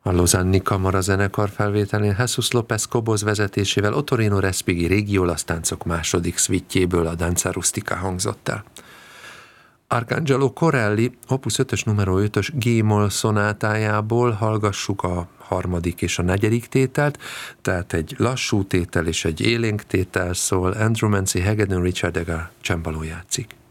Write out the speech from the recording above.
A Lausanne-i Kamara zenekar felvételén Jesus López Cobos vezetésével Ottorino Respighi régi olasz táncok második szvittjéből a Danza Rustica hangzott el. Arcangelo Corelli Opus 5-ös numero 5-ös G-moll szonátájából hallgassuk a harmadik és a negyedik tételt, tehát egy lassú tétel és egy élénk tétel szól. Andrew Mancy hegedűn, Richard Egar csembaló játszik.